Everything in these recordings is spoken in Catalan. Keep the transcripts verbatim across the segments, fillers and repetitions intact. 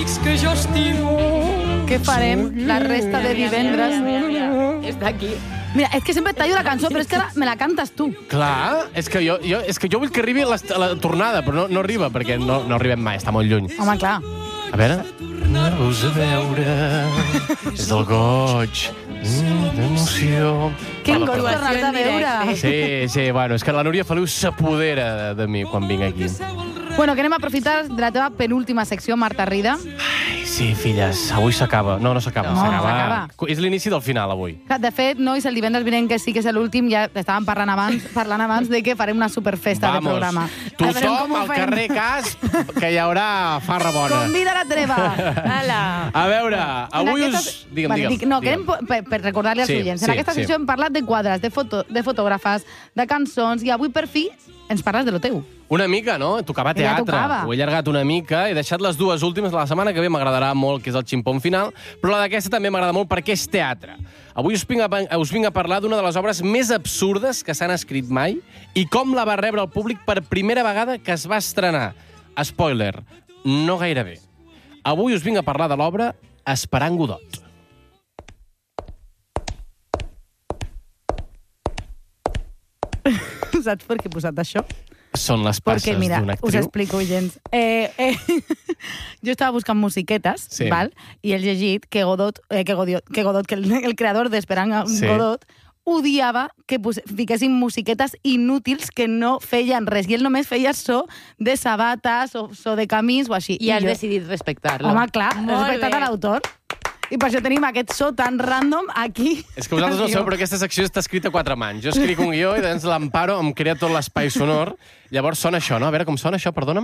Que jo estimo. Què farem la resta de divendres? Mira, mira, mira. És d'aquí. Mira, és que sempre et tallo la cançó, però és que ara me la cantes tu. Clar, és que jo, jo, és que jo vull que arribi la, la tornada, però no, no arriba, perquè no, no arribem mai, està molt lluny. Home, clar. A veure... Tornar-vos a veure és del goig, d'emoció... Quin goig tornar-te a veure. Sí, sí, bueno, és que la Núria Feliu s'apodera de, de mi quan vinc aquí. Bueno, que anem a aprofitar de la teva penúltima secció, Marta Rida. Ai, sí, filles, avui s'acaba. No, no s'acaba, No, s'acaba. s'acaba. És l'inici del final, avui. De fet, nois, el divendres vinent, que sí que és l'últim, ja estàvem parlant abans, parlant abans de que farem una superfesta Vamos. de programa. Tothom al carrer Casp, que hi haurà farra bona. Convida la treva. Ala. A veure, avui En us... aquestes- Digue'm, Vale, digue'm. dic, no, digue'm. querem, per, per recordar-li als Sí, oients. sí, En aquesta sí. secció hem parlat de quadres, de, foto, de fotògrafes, de cançons, i avui, per fi, ens parles de lo teu. Una mica, no? Tocava Que ja teatre. tocava. Ho he allargat una mica, he deixat les dues últimes de la setmana que ve, m'agradarà molt, que és el ximpón final, però la d'aquesta també m'agrada molt perquè és teatre. Avui us vinc a, us vinc a parlar d'una de les obres més absurdes que s'han escrit mai i com la va rebre el públic per primera vegada que es va estrenar. Spoiler, no gaire bé. Avui us vinc a parlar de l'obra Esperant Godot. Saps per què he posat això? Són les passes Perquè, mira, d'una us actriu. explico, gens. Eh, eh, jo estava buscant musiquetes, Sí. val? I he llegit que Godot, eh, que Godot, que, Godot, que el, el creador d'Esperant Sí. Godot odiava que pos- fiquessin musiquetes inútils que no feien res. I ell només feia so de sabates o so de camins o així. I has jo, decidit respectar-lo. Home, clar, he Molt respectat bé. a l'autor. I per això tenim aquest so tan random aquí. És que vosaltres no ho sabeu, però aquesta secció està escrita a quatre mans. Jo escric un guió i doncs l'Amparo em crea tot l'espai sonor. Llavors sona això, no? A veure com sona això, perdona'm.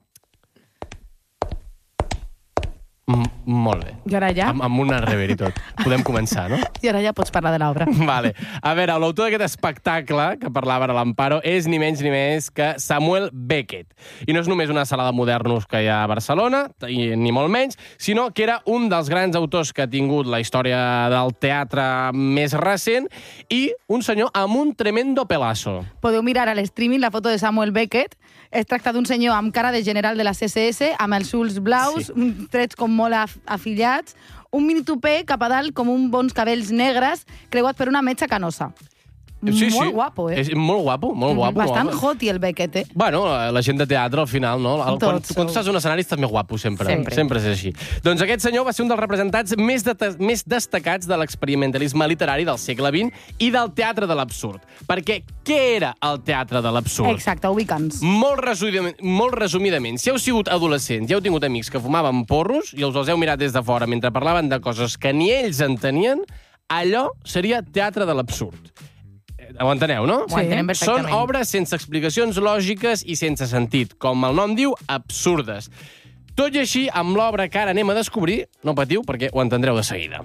M molt bé. I ara ja, Amb, amb una rever i tot. Podem començar, no? i ara ja pots parlar de l'obra. Vale. A veure, l'autor d'aquest espectacle que parlava ara l'Amparo és ni menys ni més que Samuel Beckett. I no és només una sala de modernos que hi ha a Barcelona, i, ni molt menys, sinó que era un dels grans autors que ha tingut la història del teatre més recent i un senyor amb un tremendo pelazo. Podeu mirar a l'streaming la foto de Samuel Beckett. Es tracta d'un senyor amb cara de general de la C S S, amb els ulls blaus, Sí. sí. trets com molt af afiliats, un mini tupé cap a dalt com un bons cabells negres creuat per una metxa canosa. Sí, molt sí. guapo, eh? És molt guapo, molt guapo. Bastant home. hoti el Beckett, eh? Bueno, la gent de teatre, al final, no? El, quan, Tots quan sou. estàs a un escenari estàs més guapo, sempre. Sempre. Sempre és així. Doncs aquest senyor va ser un dels representants més, de, més destacats de l'experimentalisme literari del segle vint i del teatre de l'absurd. Perquè què era el teatre de l'absurd? Exacte, ubica'ns. Molt, resumidament, molt resumidament, si heu sigut adolescents i heu tingut amics que fumaven porros i els els heu mirat des de fora mentre parlaven de coses que ni ells entenien, allò seria teatre de l'absurd. Ho enteneu, no? Ho entenem Són perfectament. obres sense explicacions lògiques i sense sentit. Com el nom diu, absurdes. Tot i així, amb l'obra que ara anem a descobrir, no patiu, perquè ho entendreu de seguida.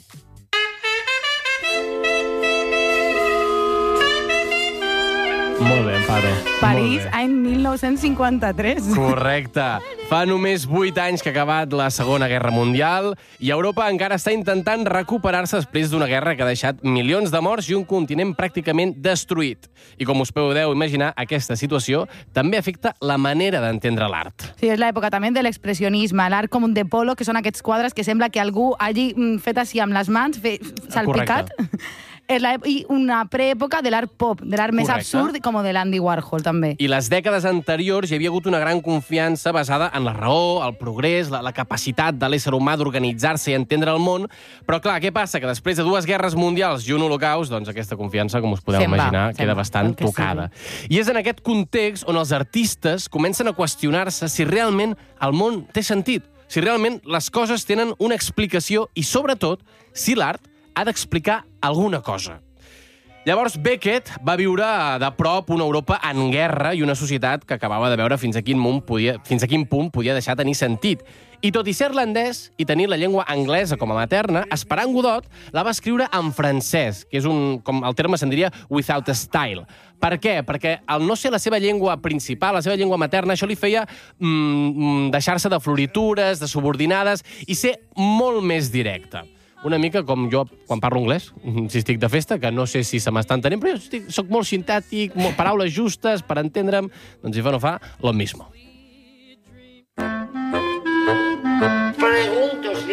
Molt bé, Amparo. París, Molt bé. any mil nou-cents cinquanta-tres. Correcte. Fa només vuit anys que ha acabat la Segona Guerra Mundial i Europa encara està intentant recuperar-se després d'una guerra que ha deixat milions de morts i un continent pràcticament destruït. I com us podeu imaginar, aquesta situació també afecta la manera d'entendre l'art. Sí, és l'època també de l'expressionisme, l'art com un de polo, que són aquests quadres que sembla que algú hagi mm, fet així amb les mans, fe, salpicat. És la, i una preèpoca de l'art pop, de l'art més Correcte. absurd, com de l'Andy Warhol, també. I les dècades anteriors hi havia hagut una gran confiança basada en la raó, el progrés, la, la capacitat de l'ésser humà d'organitzar-se i entendre el món. Però, clar, què passa? Que després de dues guerres mundials i un holocaust, doncs aquesta confiança, com us podeu Se'n va, imaginar, se'n queda va, bastant el que tocada. I és en aquest context on els artistes comencen a qüestionar-se si realment el món té sentit, si realment les coses tenen una explicació i, sobretot, si l'art ha d'explicar alguna cosa. Llavors, Beckett va viure de prop una Europa en guerra i una societat que acabava de veure fins a quin punt podia, fins a quin punt podia deixar tenir sentit. I tot i ser irlandès i tenir la llengua anglesa com a materna, Esperant Godot la va escriure en francès, que és un, com el terme se'n diria, without a style. Per què? Perquè al no ser la seva llengua principal, la seva llengua materna, això li feia mm, deixar-se de floritures, de subordinades i ser molt més directe. Una mica com jo, quan parlo anglès, si estic de festa, que no sé si se m'està entenent, però jo estic, soc molt sintètic, molt, paraules justes per entendre'm, doncs si fa no fa, lo mismo.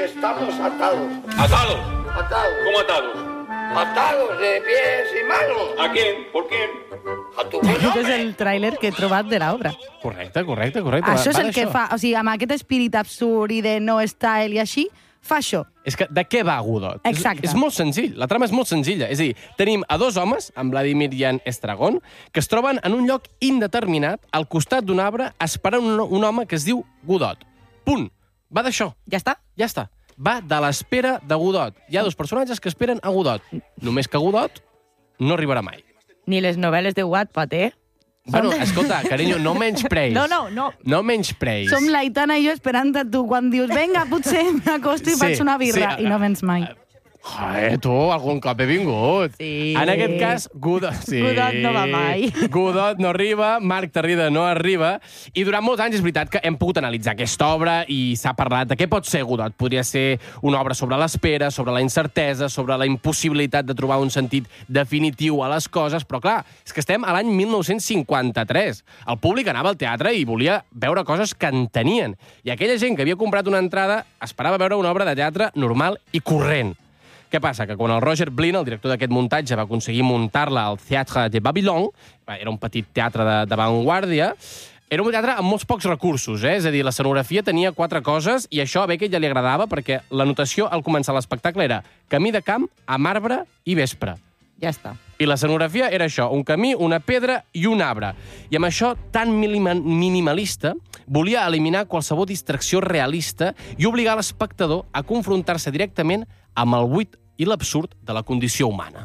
estamos atados. ¿Atados? Atados. ¿Cómo atados? Atados de pies y manos. ¿A quién? ¿Por quién? A tu buen Aquest és home. el tràiler que he trobat de l'obra. Correcte, correcte, correcte. Això és Va el que d'això. fa, o sigui, amb aquest espírit absurd i de no style i així, fa això. És que de què va Godot? Exacte. És, és molt senzill, la trama és molt senzilla. És a dir, tenim a dos homes, en Vladimir i en Estragon, que es troben en un lloc indeterminat al costat d'un arbre esperant un, un home que es diu Godot. Punt. Va d'això. Ja està? Ja està. Va de l'espera de Godot. Hi ha dos personatges que esperen a Godot. Només que Godot no arribarà mai. Ni les novel·les de Wattpad, eh? Bueno, escolta, carinyo, no menyspreis. No, no, no. No menyspreis. Som l'Aitana i jo esperant a tu quan dius venga, potser m'acosto i Sí, faig una birra, sí. i no vens mai. Joder, tu, algun cop he vingut. Sí. En aquest cas, Godot... Sí. Godot no va mai. Godot no arriba, Marc Tarrida no arriba, i durant molts anys és veritat que hem pogut analitzar aquesta obra i s'ha parlat de què pot ser Godot. Podria ser una obra sobre l'espera, sobre la incertesa, sobre la impossibilitat de trobar un sentit definitiu a les coses, però clar, és que estem a l'any mil nou-cents cinquanta-tres. El públic anava al teatre i volia veure coses que entenien. I aquella gent que havia comprat una entrada esperava veure una obra de teatre normal i corrent. Què passa? Que quan el Roger Blin, el director d'aquest muntatge, va aconseguir muntar-la al Théâtre de Babylone, era un petit teatre de- d'avantguàrdia, era un teatre amb molts pocs recursos, eh? És a dir, l'escenografia tenia quatre coses i això a Beckett ja li agradava perquè la notació al començar l'espectacle era camí de camp, amb arbre i vespre. Ja està. I l'escenografia era això, un camí, una pedra i un arbre. I amb això tan minima- minimalista volia eliminar qualsevol distracció realista i obligar l'espectador a confrontar-se directament amb el buit i l'absurd de la condició humana.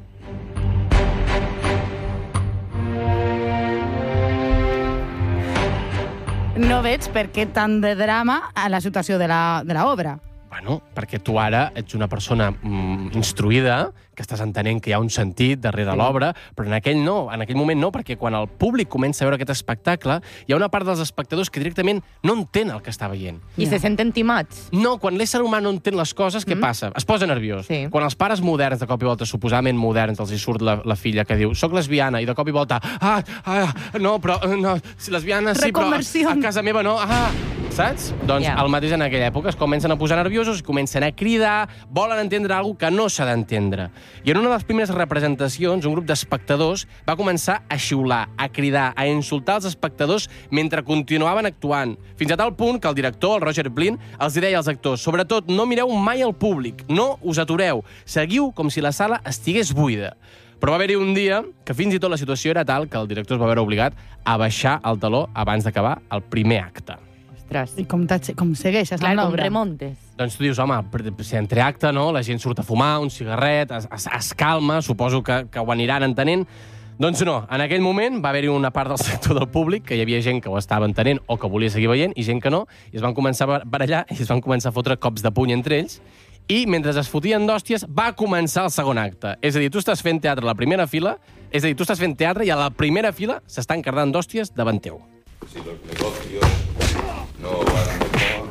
No veig per què tant de drama a la situació de l'obra. Bueno, perquè tu ara ets una persona mm, instruïda, que estàs entenent que hi ha un sentit darrere l'obra, però en aquell no, en aquell moment no, perquè quan el públic comença a veure aquest espectacle, hi ha una part dels espectadors que directament no entén el que està veient. I se senten timats. No, quan l'ésser humà no entén les coses, què passa? Es posa nerviós. Sí. Quan els pares moderns, de cop i volta, suposadament moderns, els hi surt la, la filla que diu soc lesbiana, i de cop i volta ah, ah, no, però, no, si lesbiana sí, però Reconversió. a casa meva no, ah, saps? Doncs Ja. el mateix en aquella època, es comencen a posar nerviosos, comencen a cridar, volen entendre alguna que no s'ha d'entendre. I en una de les primeres representacions, un grup d'espectadors va començar a xiular, a cridar, a insultar els espectadors mentre continuaven actuant, fins a tal punt que el director, el Roger Blin, els deia als actors, sobretot, no mireu mai al públic, no us atureu, seguiu com si la sala estigués buida. Però va haver-hi un dia que fins i tot la situació era tal que el director es va veure obligat a baixar el taló abans d'acabar el primer acte. Ostres. I com, com segueixes Clar, amb com l'obra? remontes. Doncs tu dius, home, si entre acte, no?, la gent surt a fumar, un cigarret, es, es, es calma, suposo que, que ho aniran entenent. Doncs no, en aquell moment va haver-hi una part del sector del públic que hi havia gent que ho estava entenent o que volia seguir veient i gent que no, i es van començar a barallar i es van començar a fotre cops de puny entre ells, i mentre es fotien d'hòsties va començar el segon acte. És a dir, tu estàs fent teatre a la primera fila, és a dir, tu estàs fent teatre i a la primera fila s'estan cardant d'hòsties davant teu. Si los negocios no van mejor.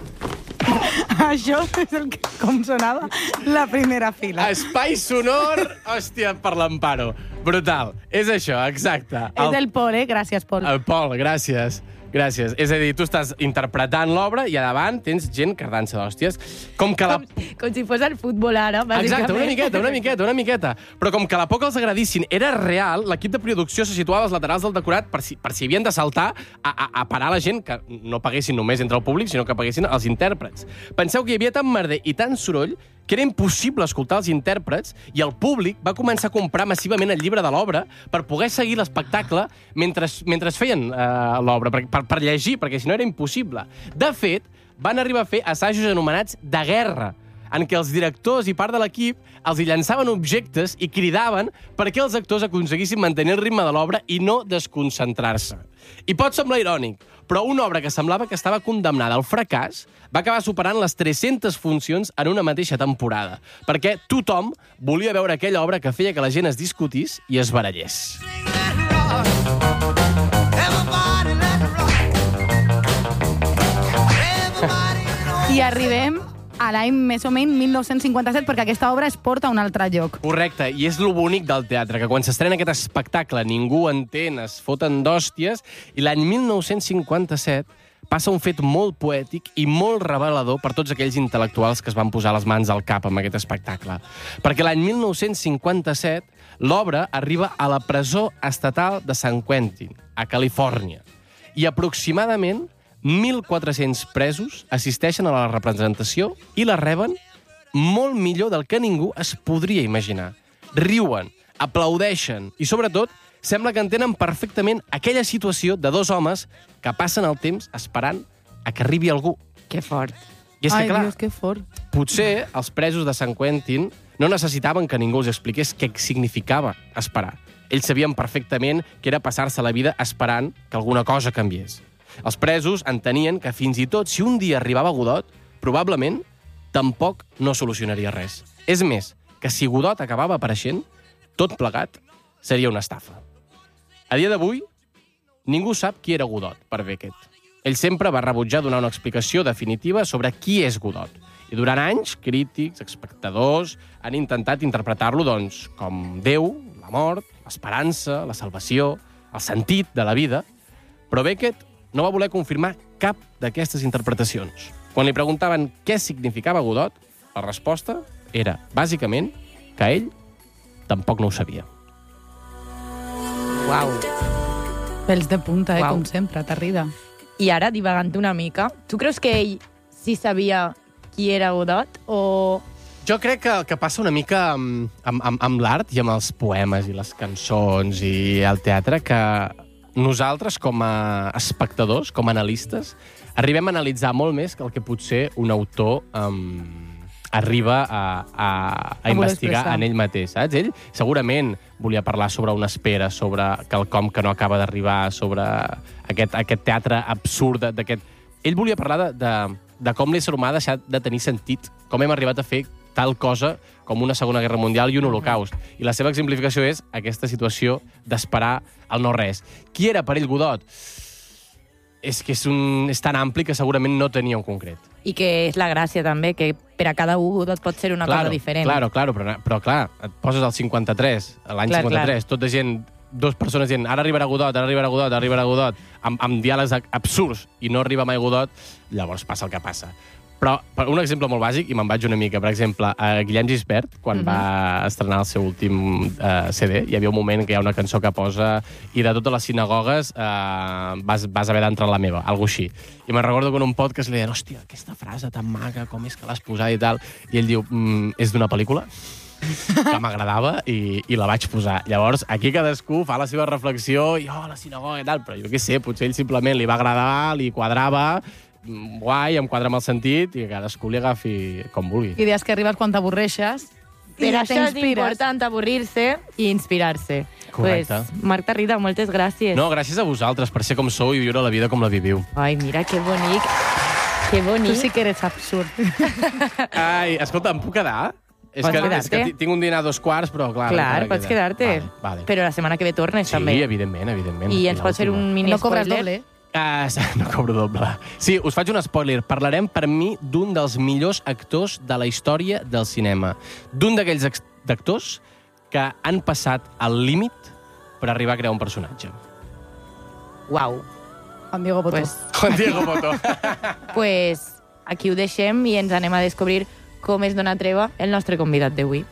Això és el que, com sonava la primera fila. Espai sonor, hòstia, per l'Amparo. Brutal. És això, exacte. És el Pol, eh? Gràcies, Pol. El Pol, gràcies. Gràcies. És a dir, tu estàs interpretant l'obra i a davant tens gent cardant-se d'hòsties. Com que la... Com, com si fos el futbol ara, bàsicament. Exacte, una miqueta, una miqueta, una miqueta. Però com que la por que els agradissin era real, l'equip de producció se situava als laterals del decorat per si, per si havien de saltar a, a, a parar la gent, que no paguessin només entre el públic, sinó que paguessin els intèrprets. Penseu que hi havia tant merder i tant soroll que era impossible escoltar els intèrprets i el públic va començar a comprar massivament el llibre de l'obra per poder seguir l'espectacle mentre, mentre feien uh, l'obra, per, per, per llegir, perquè si no era impossible. De fet, van arribar a fer assajos anomenats de guerra, en què els directors i part de l'equip els hi llançaven objectes i cridaven perquè els actors aconseguissin mantenir el ritme de l'obra i no desconcentrar-se. I pot semblar irònic, però una obra que semblava que estava condemnada al fracàs va acabar superant les tres-centes funcions en una mateixa temporada, perquè tothom volia veure aquella obra que feia que la gent es discutís i es barallés. I arribem a l'any més o menys mil nou-cents cinquanta-set perquè aquesta obra es porta a un altre lloc. Correcte, i és lo bonic del teatre, que quan s'estrena aquest espectacle ningú entén, es foten d'hòsties, i l'any mil nou-cents cinquanta-set passa un fet molt poètic i molt revelador per tots aquells intel·lectuals que es van posar les mans al cap amb aquest espectacle. Perquè l'any mil nou-cents cinquanta-set l'obra arriba a la presó estatal de San Quentin, a Califòrnia, i aproximadament mil quatre-cents presos assisteixen a la representació i la reben molt millor del que ningú es podria imaginar. Riuen, aplaudeixen i, sobretot, sembla que entenen perfectament aquella situació de dos homes que passen el temps esperant a que arribi algú. Que fort. I és que, Ai, clar, Dios, que fort. potser els presos de San Quentin no necessitaven que ningú els expliqués què significava esperar. Ells sabien perfectament que era passar-se la vida esperant que alguna cosa canviés. Els presos entenien que fins i tot si un dia arribava Godot, probablement tampoc no solucionaria res. És més, que si Godot acabava apareixent, tot plegat seria una estafa. A dia d'avui, ningú sap qui era Godot per Beckett. Ell sempre va rebutjar donar una explicació definitiva sobre qui és Godot. I durant anys, crítics, espectadors, han intentat interpretar-lo doncs, com Déu, la mort, l'esperança, la salvació, el sentit de la vida. Però Beckett no va voler confirmar cap d'aquestes interpretacions. Quan li preguntaven què significava Godot, la resposta era, bàsicament, que ell tampoc no ho sabia. Uau. Pels de punta, eh, Uau. com sempre, t'arrida. I ara, divagant una mica, tu creus que ell sí sabia qui era Godot o... Jo crec que el que passa una mica amb, amb, amb, amb l'art i amb els poemes i les cançons i el teatre, que nosaltres, com a espectadors, com a analistes, arribem a analitzar molt més que el que potser un autor um, arriba a, a, a investigar en ell mateix, saps? Ell segurament volia parlar sobre una espera, sobre quelcom que no acaba d'arribar, sobre aquest, aquest teatre absurd d'aquest... Ell volia parlar de, de, de com l'ésser humà ha deixat de tenir sentit, com hem arribat a fer tal cosa com una Segona Guerra Mundial i un holocaust. I la seva exemplificació és aquesta situació d'esperar el no-res. Qui era per ell Godot? És que és, un, és tan ampli que segurament no tenia un concret. I que és la gràcia, també, que per a cada un Godot pot ser una claro, cosa diferent. Claro, claro, però, però clar, et poses al cinquanta-tres, l'any Clar, cinquanta-tres, clar. tot de gent, dos persones dient, ara arribarà Godot, ara arribarà Godot, ara arribarà Godot, amb, amb diàlegs absurds, i no arriba mai Godot, llavors passa el que passa. Però, per un exemple molt bàsic, i me'n vaig una mica, per exemple, a Guillem Gisbert, quan uh-huh. va estrenar el seu últim uh, C D, hi havia un moment que hi ha una cançó que posa i de totes les sinagogues uh, vas, vas haver d'entrar en la meva, algo així. I me'n recordo que en un podcast li deien, hòstia, aquesta frase tan maca, com és que l'has posat i tal, i ell diu, mm, és d'una pel·lícula que m'agradava i, i la vaig posar. Llavors, aquí cadascú fa la seva reflexió i, oh, la sinagoga i tal, però jo què sé, potser ell simplement li va agradar, li quadrava, guai, em quadra amb el sentit i que cadascú li agafi com vulgui. I dies que arribes quan t'avorreixes Per i això és t'inspires. important avorrir-se i inspirar-se. Correcte. Pues, Marc Tarrida, moltes gràcies. No, gràcies a vosaltres per ser com sou i viure la vida com la viviu. Ai, mira, que bonic. Que bonic. Tu sí que eres absurd. Ai, escolta, em puc quedar? És Pots que, és quedar-te. que ti- tinc un dinar a dos quarts, però clar... Clar, encara pots queda. quedar-te. Vale, vale. Però la setmana que ve tornes, Sí, també. evidentment, evidentment. I I ens pots fer l'última. un mini No cobres spoiler? doble. Ah, no cobro doble. Sí, us faig un spoiler. Parlarem, per mi, d'un dels millors actors de la història del cinema. D'un d'aquells act- actors que han passat al límit per arribar a crear un personatge. Uau. Juan Diego Botó. Pues, Juan Diego Botó. pues aquí ho deixem i ens anem a descobrir com es dona treva el nostre convidat d'avui.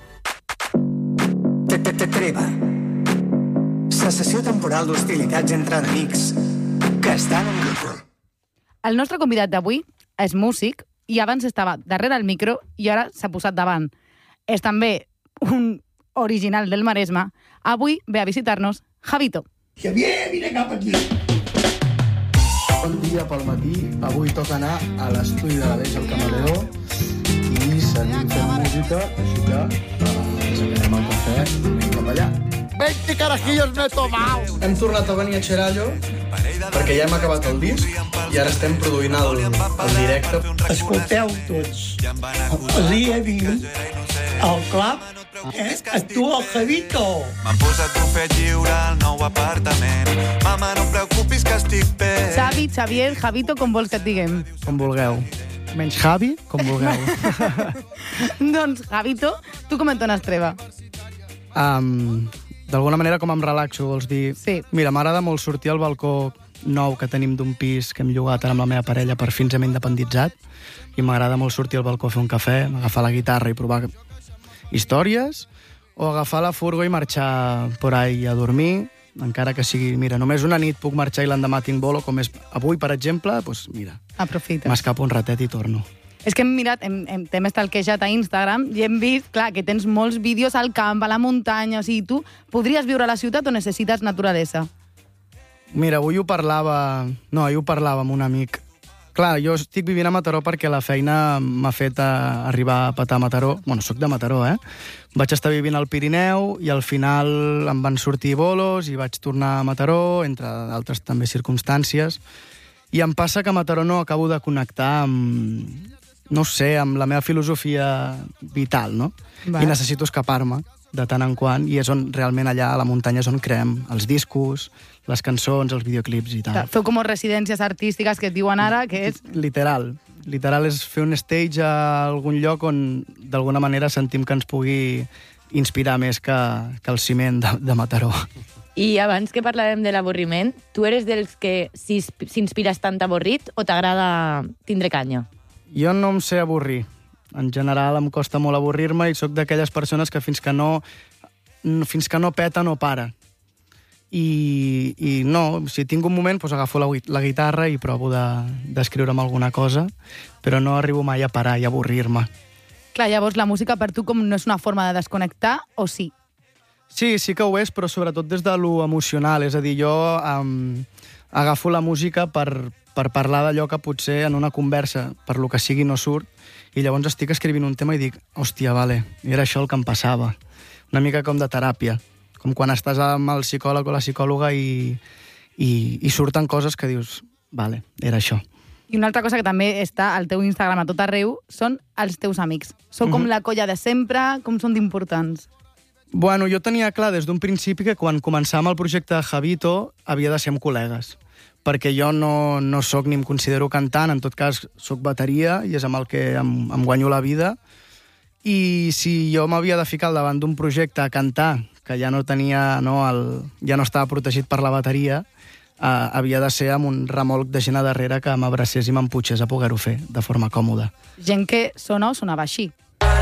Treva. Cessació temporal d'hostilitats entre enemics que estan en guerra. El nostre convidat d'avui és músic i abans estava darrere el micro i ara s'ha posat davant. És també un original del Maresme. Avui ve a visitar-nos Javito. Javier, vine cap aquí. Bon dia pel matí. Avui toca anar a l'estudi de l'Aleix el Camaleó i seguim fent música, així que uh, ens anem al cafè i anem cap allà. veinte carajillos me he tomado. Hem tornat a venir a Xerallo perquè ja hem acabat el disc i ara estem produint el, el directe. Escolteu tots, el dia vint, al club, eh, actua el Javito. M'han posat bufet lliure al nou apartament. Mama, no et preocupis que estic bé. Xavi, Xavier, Javito, com vols que et diguem? Com vulgueu. Menys Javi, com vulgueu. Doncs, Javito, tu com et dones treva? Um, D'alguna manera com em relaxo, vols dir... Sí. Mira, m'agrada molt sortir al balcó nou que tenim d'un pis que hem llogat ara amb la meva parella, per fins hem independitzat, i m'agrada molt sortir al balcó a fer un cafè, agafar la guitarra i provar històries, o agafar la furgo i marxar por ahí a dormir, encara que sigui, mira, només una nit puc marxar i l'endemà tinc bolo, com és avui, per exemple, doncs mira, aprofites. M'escapo un ratet i torno. És que hem mirat, hem, hem, t'hem estalquejat a Instagram i hem vist, clar, que tens molts vídeos al camp, a la muntanya, o sigui, tu podries viure a la ciutat o necessites naturalesa? Mira, avui ho parlava... No, ahir ho parlava amb un amic. Clar, jo estic vivint a Mataró perquè la feina m'ha fet a arribar a petar a Mataró. Bueno, soc de Mataró, eh? Vaig estar vivint al Pirineu i al final em van sortir bolos i vaig tornar a Mataró, entre altres també circumstàncies. I em passa que a Mataró no acabo de connectar amb, no sé, amb la meva filosofia vital, no? Va. I necessito escapar-me de tant en quant, i és on realment allà a la muntanya és on creem els discos, les cançons, els videoclips i tal. Clar, feu com residències artístiques que et diuen ara, que és... Literal. Literal és fer un stage a algun lloc on d'alguna manera sentim que ens pugui inspirar més que, que el ciment de, de Mataró. I abans que parlàvem de l'avorriment, tu eres dels que s'inspires tant avorrit o t'agrada tindre canya? Jo no em sé avorrir. En general em costa molt avorrir-me i sóc d'aquelles persones que fins que no, fins que no peta no para. I, i no, si tinc un moment doncs agafo la, la guitarra i provo d'escriure'm alguna cosa, però no arribo mai a parar i avorrir-me. Clar, llavors la música per tu com no és una forma de desconnectar, o sí? Sí, sí que ho és, però sobretot des de lo emocional. És a dir, jo um, agafo la música per, per parlar d'allò que potser en una conversa, per lo que sigui, no surt, i llavors estic escrivint un tema i dic, hòstia, vale, era això el que em passava. Una mica com de teràpia, com quan estàs amb el psicòleg o la psicòloga i, i, i surten coses que dius, vale, era això. I una altra cosa que també està al teu Instagram a tot arreu són els teus amics. Sou com Mhm. la colla de sempre, com són d'importants? Bueno, jo tenia clar des d'un principi que quan començàvem el projecte de Javito havia de ser amb col·legues, perquè jo no, no sóc ni em considero cantant, en tot cas sóc bateria i és amb el que em, em guanyo la vida, i si jo m'havia de ficar al davant d'un projecte a cantar, que ja no tenia, no, el, ja no estava protegit per la bateria, eh, havia de ser amb un remolc de gent a darrere que m'abracés i m'emputxés a poder-ho fer de forma còmoda. Gent que sona o sonava així.